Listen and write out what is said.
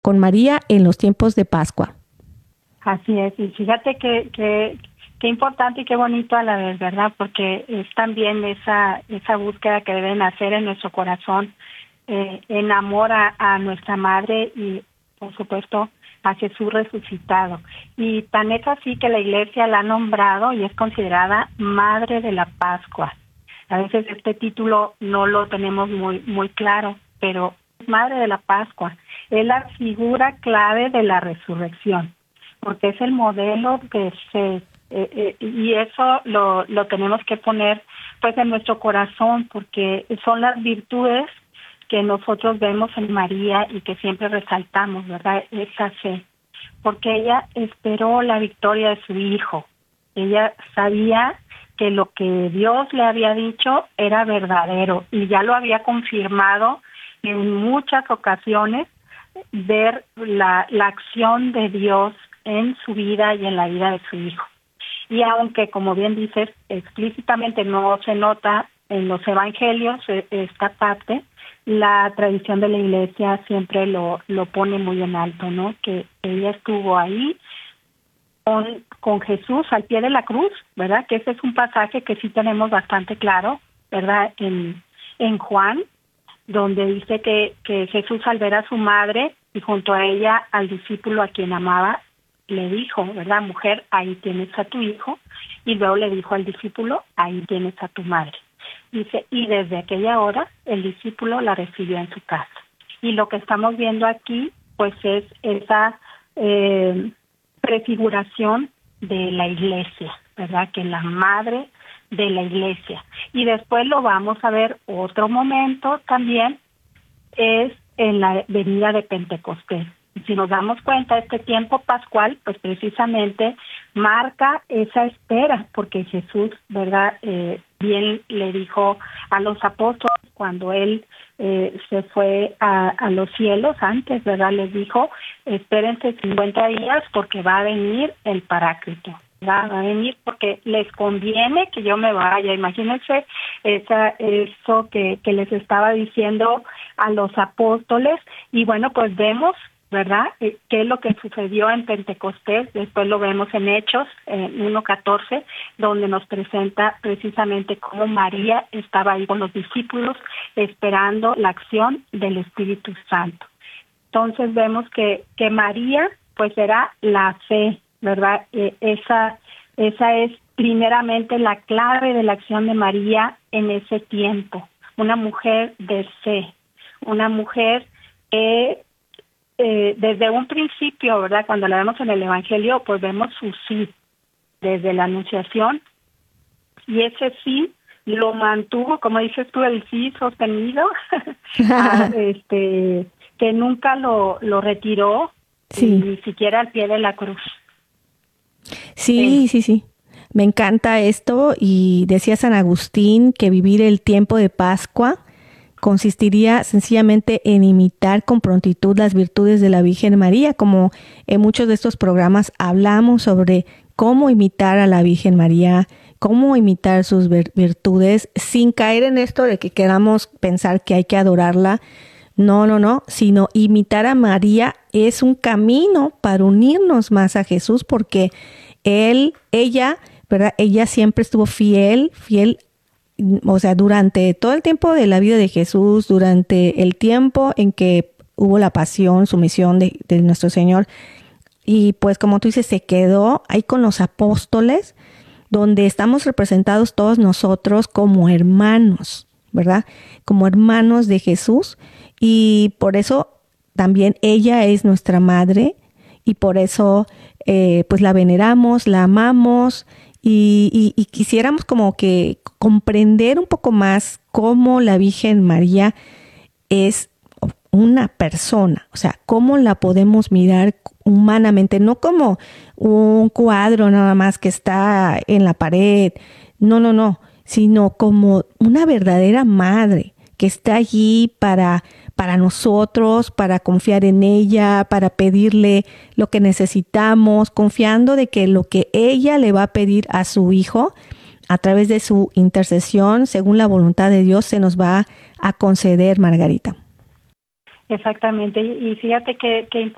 con María en los tiempos de Pascua. Así es, y fíjate que qué importante y qué bonito a la vez, ¿verdad? Porque es también esa búsqueda que deben hacer en nuestro corazón, en amor a nuestra madre y, por supuesto, a Jesús resucitado. Y tan es así que la Iglesia la ha nombrado y es considerada Madre de la Pascua. A veces este título no lo tenemos muy claro, pero Madre de la Pascua es la figura clave de la resurrección, porque es el modelo que y eso lo tenemos que poner pues en nuestro corazón, porque son las virtudes que nosotros vemos en María y que siempre resaltamos, ¿verdad? Esa fe, porque ella esperó la victoria de su hijo. Ella sabía que lo que Dios le había dicho era verdadero y ya lo había confirmado en muchas ocasiones, ver la acción de Dios en su vida y en la vida de su hijo. Y aunque, como bien dices, explícitamente no se nota en los evangelios esta parte, la tradición de la Iglesia siempre lo pone muy en alto, ¿no? Que ella estuvo ahí con Jesús al pie de la cruz, ¿verdad? Que ese es un pasaje que sí tenemos bastante claro, ¿verdad? En Juan, donde dice que Jesús, al ver a su madre y junto a ella al discípulo a quien amaba, le dijo, ¿verdad? Mujer, ahí tienes a tu hijo. Y luego le dijo al discípulo, ahí tienes a tu madre. Dice, y desde aquella hora el discípulo la recibió en su casa. Y lo que estamos viendo aquí, pues es esa prefiguración de la Iglesia, ¿verdad? Que es la madre de la Iglesia. Y después lo vamos a ver otro momento también, es en la venida de Pentecostés. Si nos damos cuenta, este tiempo pascual, pues precisamente marca esa espera, porque Jesús, ¿verdad? Bien le dijo a los apóstoles cuando él se fue a los cielos antes, ¿verdad? Les dijo, espérense 50 días porque va a venir el Paráclito. Va a venir porque les conviene que yo me vaya. Imagínense eso que les estaba diciendo a los apóstoles. Y bueno, pues vemos, ¿verdad? ¿Qué es lo que sucedió en Pentecostés? Después lo vemos en Hechos 1:14, donde nos presenta precisamente cómo María estaba ahí con los discípulos esperando la acción del Espíritu Santo. Entonces vemos que María pues era la fe, ¿verdad? Esa es primeramente la clave de la acción de María en ese tiempo. Una mujer de fe, una mujer que desde un principio, ¿verdad? Cuando la vemos en el Evangelio, pues vemos su sí, desde la Anunciación, y ese sí lo mantuvo, como dices tú, el sí sostenido, que nunca lo retiró, sí. Ni siquiera al pie de la cruz. Sí. Me encanta esto, y decía San Agustín que vivir el tiempo de Pascua consistiría sencillamente en imitar con prontitud las virtudes de la Virgen María, como en muchos de estos programas hablamos sobre cómo imitar a la Virgen María, cómo imitar sus virtudes, sin caer en esto de que queramos pensar que hay que adorarla. No, sino imitar a María es un camino para unirnos más a Jesús, porque ella, ¿verdad? Ella siempre estuvo fiel, o sea, durante todo el tiempo de la vida de Jesús, durante el tiempo en que hubo la pasión, sumisión de nuestro Señor. Y pues como tú dices, se quedó ahí con los apóstoles, donde estamos representados todos nosotros como hermanos, ¿verdad? Como hermanos de Jesús. Y por eso también ella es nuestra madre, y por eso pues la veneramos, la amamos, y quisiéramos como que comprender un poco más cómo la Virgen María es una persona, o sea, cómo la podemos mirar humanamente, no como un cuadro nada más que está en la pared, no, sino como una verdadera madre que está allí para nosotros, para confiar en ella, para pedirle lo que necesitamos, confiando de que lo que ella le va a pedir a su hijo, a través de su intercesión, según la voluntad de Dios, se nos va a conceder, Margarita. Exactamente, y fíjate que